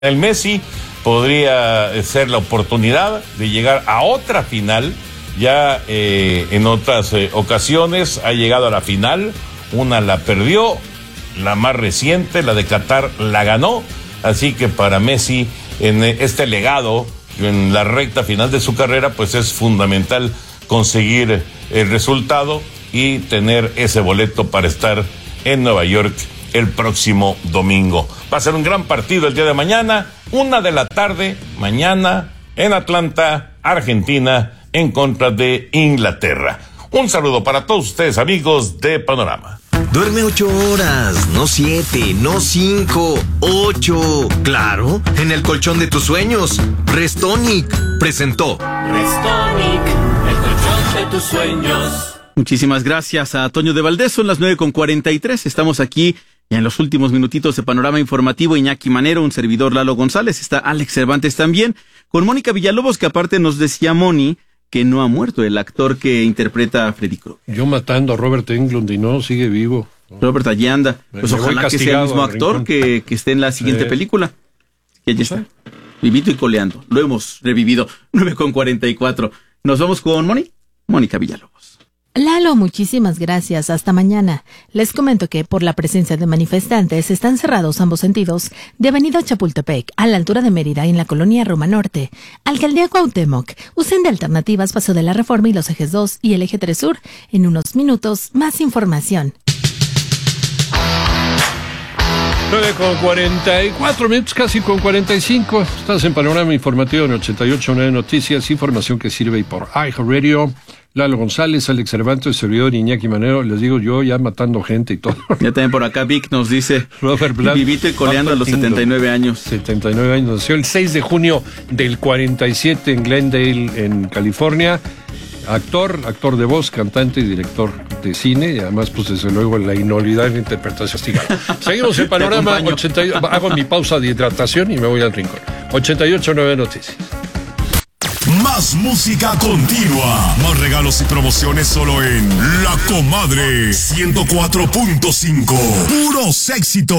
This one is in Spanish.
El Messi podría ser la oportunidad de llegar a otra final. Ya en otras ocasiones ha llegado a la final, una la perdió, la más reciente, la de Qatar, la ganó. Así que para Messi, en este legado, en la recta final de su carrera, pues es fundamental conseguir el resultado y tener ese boleto para estar en Nueva York el próximo domingo. Va a ser un gran partido el día de mañana, 1:00 p.m, mañana en Atlanta, Argentina, en contra de Inglaterra. Un saludo para todos ustedes, amigos de Panorama. Duerme 8 horas, no 7, no 5, 8. Claro, en el colchón de tus sueños. Restonic presentó. Restonic, el colchón de tus sueños. Muchísimas gracias a Toño de Valdés. Son las 9:43. Estamos aquí en los últimos minutitos de Panorama Informativo. Iñaki Manero, un servidor Lalo González. Está Alex Cervantes también. Con Mónica Villalobos, que aparte nos decía Moni que no ha muerto el actor que interpreta a Freddy Krueger. Yo matando a Robert Englund y no, sigue vivo. Robert, allí anda. Pues ojalá que sea el mismo actor que esté en la siguiente película. Que allí está. Vivito y coleando. Lo hemos revivido. 9:44. Nos vamos con Mónica Villalobos. Lalo, muchísimas gracias. Hasta mañana. Les comento que por la presencia de manifestantes están cerrados ambos sentidos de Avenida Chapultepec a la altura de Mérida en la colonia Roma Norte. Alcaldía Cuauhtémoc. Usen de alternativas Paso de la Reforma y los ejes 2 y el eje 3 Sur. En unos minutos, más información. 9:44 minutos, casi con 45. Estás en Panorama Informativo en 88.9 Noticias, información que sirve y por iHeartRadio. Lalo González, Alex Cervantes, servidor Iñaki Manero, les digo yo ya matando gente y todo. Ya también por acá Vic nos dice, Robert Bland, vivito y coleando a los 79 años. 79 años, nació el 6 de junio del 47 en Glendale, en California. Actor de voz, cantante y director de cine, y además, pues desde luego, la inolvidable interpretación. Seguimos en Panorama 88, hago mi pausa de hidratación y me voy al rincón. 88.9 Noticias. Más música continua, más regalos y promociones solo en La Comadre 104.5. Puros éxitos.